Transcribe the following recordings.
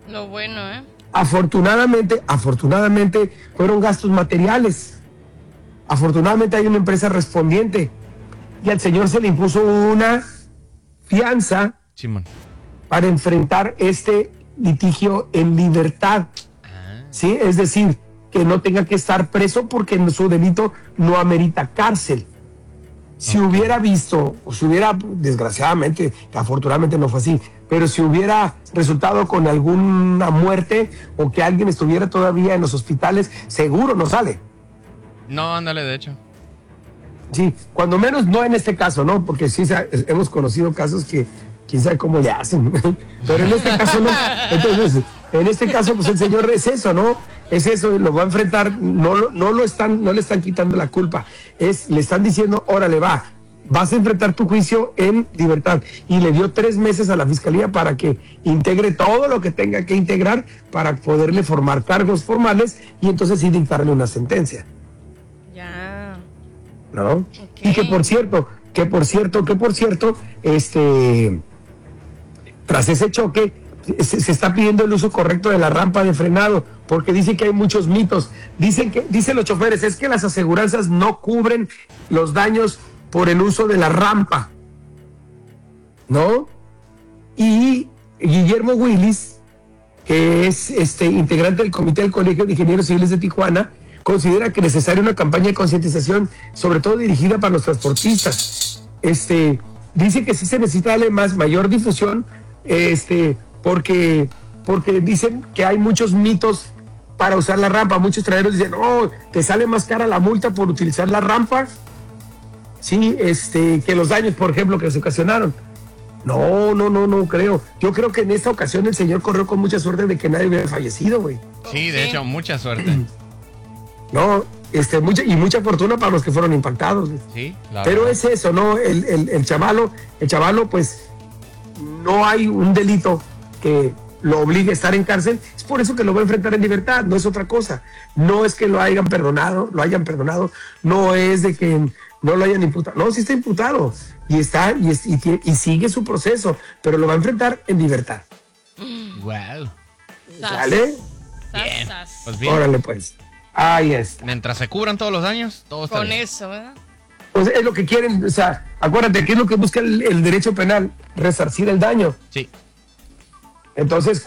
Lo bueno, ¿eh? Afortunadamente fueron gastos materiales. Afortunadamente hay una empresa respondiente y al señor se le impuso una fianza para enfrentar este litigio en libertad. ¿Sí? Es decir, que no tenga que estar preso porque su delito no amerita cárcel. Si hubiera visto, o si hubiera, desgraciadamente, afortunadamente no fue así, pero si hubiera resultado con alguna muerte o que alguien estuviera todavía en los hospitales, seguro no sale. No, ándale, de hecho. Sí, cuando menos no en este caso, ¿no? Porque sí hemos conocido casos que quién sabe cómo le hacen, pero en este caso no. Entonces, en este caso, pues el señor es eso, ¿no? Es eso, lo va a enfrentar, no le están quitando la culpa, le están diciendo, órale, vas a enfrentar tu juicio en libertad. Y le dio 3 meses a la fiscalía para que integre todo lo que tenga que integrar para poderle formar cargos formales y entonces sí dictarle una sentencia. Ya. ¿No? Okay. Y que por cierto, tras ese choque, se está pidiendo el uso correcto de la rampa de frenado, porque dicen que hay muchos mitos. Dicen los choferes, es que las aseguranzas no cubren los daños por el uso de la rampa, ¿no? Y Guillermo Willis, que es integrante del comité del Colegio de Ingenieros Civiles de Tijuana, considera que es necesaria una campaña de concientización, sobre todo dirigida para los transportistas. Dice que sí se necesita darle mayor difusión, porque dicen que hay muchos mitos para usar la rampa. Muchos traeros dicen, te sale más cara la multa por utilizar la rampa, sí, que los daños, por ejemplo, que se ocasionaron. No creo. Yo creo que en esta ocasión el señor corrió con mucha suerte de que nadie hubiera fallecido, güey. Sí, de hecho, mucha suerte. No, mucha fortuna para los que fueron impactados. Sí, pero verdad. Es eso, ¿no? El chavalo, pues, no hay un delito que lo obligue a estar en cárcel, es por eso que lo va a enfrentar en libertad, no es otra cosa. No es que lo hayan perdonado, no es de que no lo hayan imputado, no, sí está imputado y sigue su proceso, pero lo va a enfrentar en libertad. Wow. ¿Sale? Bien. Pues bien. Órale, pues. Ahí está. Mientras se cubran todos los daños, todo está con bien. Eso, ¿verdad? Pues es lo que quieren, o sea, acuérdate, ¿qué es lo que busca el derecho penal? Resarcir el daño. Sí. Entonces,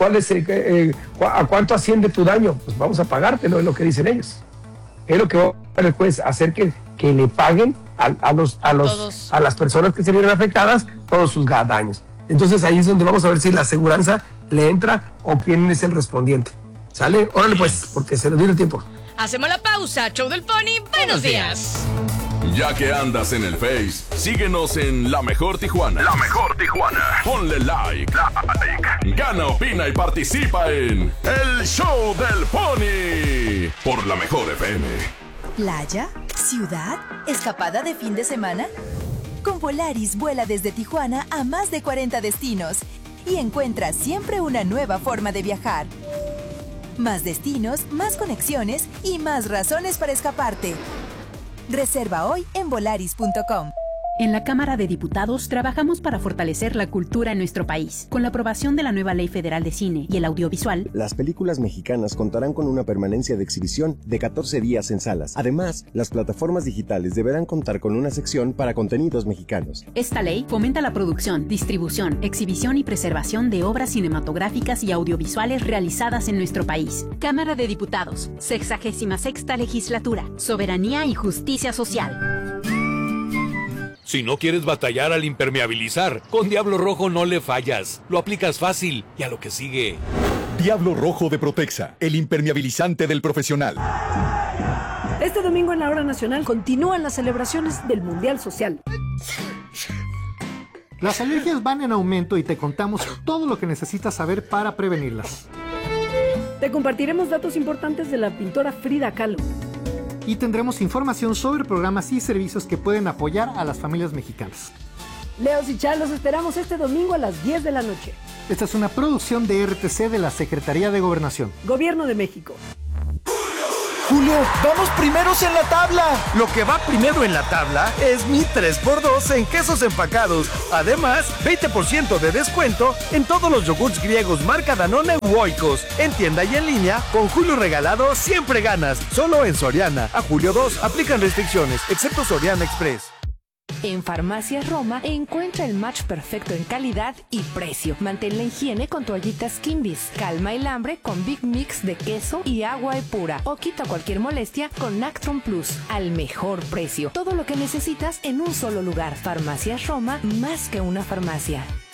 ¿a cuánto asciende tu daño? Pues vamos a pagártelo, es lo que dicen ellos. Es lo que va a hacer el juez, hacer que le paguen a las personas que se vieron afectadas todos sus daños. Entonces ahí es donde vamos a ver si la aseguranza le entra o quién es el respondiente. ¿Sale? Órale pues, porque se nos viene el tiempo. Hacemos la pausa. Show del Pony. Buenos días. Ya que andas en el Face, síguenos en La Mejor Tijuana. La Mejor Tijuana. Ponle like. Gana, opina y participa en El Show del Pony por La Mejor FM. ¿Playa? ¿Ciudad? ¿Escapada de fin de semana? Con Volaris vuela desde Tijuana a más de 40 destinos y encuentra siempre una nueva forma de viajar. Más destinos, más conexiones y más razones para escaparte. Reserva hoy en Volaris.com. En la Cámara de Diputados trabajamos para fortalecer la cultura en nuestro país. Con la aprobación de la nueva Ley Federal de Cine y el Audiovisual, las películas mexicanas contarán con una permanencia de exhibición de 14 días en salas. Además, las plataformas digitales deberán contar con una sección para contenidos mexicanos. Esta ley fomenta la producción, distribución, exhibición y preservación de obras cinematográficas y audiovisuales realizadas en nuestro país. Cámara de Diputados, 66ª Legislatura, Soberanía y Justicia Social. Si no quieres batallar al impermeabilizar, con Diablo Rojo no le fallas. Lo aplicas fácil y a lo que sigue. Diablo Rojo de Protexa, el impermeabilizante del profesional. Este domingo en la Hora Nacional continúan las celebraciones del Mundial Social. Las alergias van en aumento y te contamos todo lo que necesitas saber para prevenirlas. Te compartiremos datos importantes de la pintora Frida Kahlo. Y tendremos información sobre programas y servicios que pueden apoyar a las familias mexicanas. Leos y Char, los esperamos este domingo a las 10 de la noche. Esta es una producción de RTC de la Secretaría de Gobernación. Gobierno de México. Julio, vamos primeros en la tabla. Lo que va primero en la tabla es mi 3x2 en quesos empacados. Además, 20% de descuento en todos los yogurts griegos marca Danone u Oikos. En tienda y en línea, con Julio regalado siempre ganas. Solo en Soriana. A julio 2, aplican restricciones, excepto Soriana Express. En Farmacias Roma encuentra el match perfecto en calidad y precio. Mantén la higiene con toallitas Kimbis. Calma el hambre con Big Mix de queso y agua Epura. O quita cualquier molestia con Nactron Plus. Al mejor precio. Todo lo que necesitas en un solo lugar. Farmacias Roma, más que una farmacia.